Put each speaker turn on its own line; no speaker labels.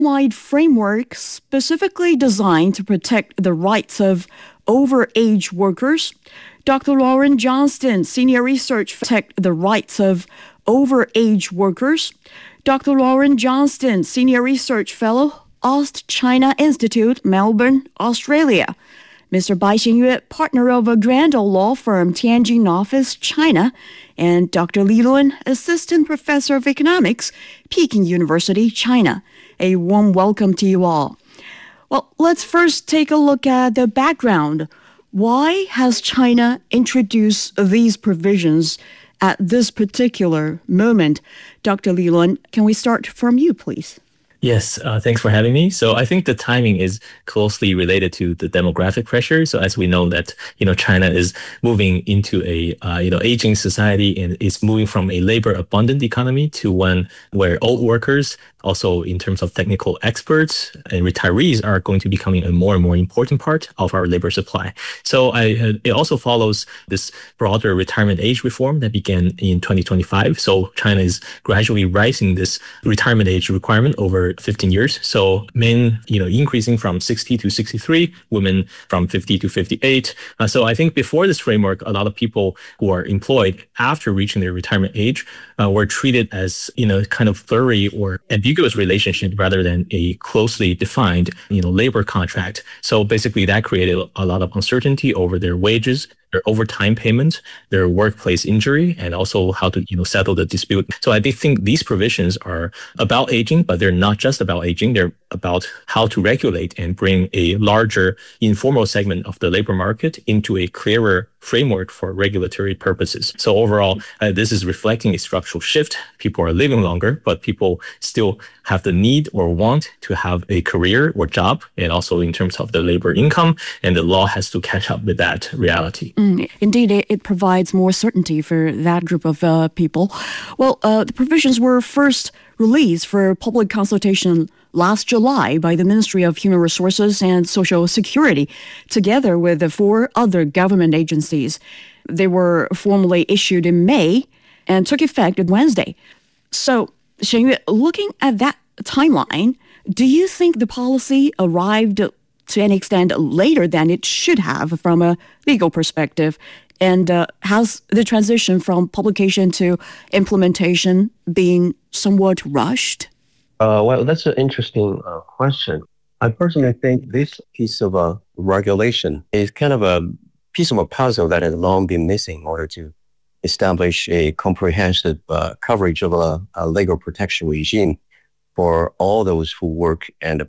wide framework specifically designed to protect the rights of overage workers. Dr. Lauren Johnston, senior research protect the rights of overage workers. Dr. Lauren Johnston, senior research fellow, Ost China Institute, Melbourne, Australia. Mr. Bai Xinyue, partner of a Grand Old law firm, Tianjin office, China, and Dr. Li Lun, assistant professor of economics, Peking University, China. A warm welcome to you all. Well, let's first take a look at the background. Why has China introduced these provisions at this particular moment? Dr. Li Lun, can we start from you, please?
Yes, thanks for having me. So I think the timing is closely related to the demographic pressure. So as we know that, China is moving into a, aging society and is moving from a labor abundant economy to one where old workers, also in terms of technical experts and retirees, are going to be becoming a more and more important part of our labor supply. So it also follows this broader retirement age reform that began in 2025. So China is gradually raising this retirement age requirement over 15 years. So men, increasing from 60 to 63, women from 50 to 58. So I think before this framework, a lot of people who are employed after reaching their retirement age were treated as, kind of blurry or ambiguous relationship rather than a closely defined, labor contract. So basically that created a lot of uncertainty over their wages, their overtime payment, their workplace injury, and also how to, settle the dispute. So I think these provisions are about aging, but they're not just about aging. They're about how to regulate and bring a larger informal segment of the labor market into a clearer framework for regulatory purposes. So overall, this is reflecting a structural shift. People are living longer, but people still have the need or want to have a career or job, and also in terms of the labor income, and the law has to catch up with that reality.
Indeed, it provides more certainty for that group of people. Well, the provisions were first released for public consultation last July by the Ministry of Human Resources and Social Security, together with the 4 other government agencies. They were formally issued in May and took effect on Wednesday. So, Xinyue, looking at that timeline, do you think the policy arrived to an extent later than it should have from a legal perspective? And has the transition from publication to implementation been somewhat rushed?
Well, that's an interesting question. I personally think this piece of regulation is kind of a piece of a puzzle that has long been missing in order to establish a comprehensive coverage of a legal protection regime for all those who work and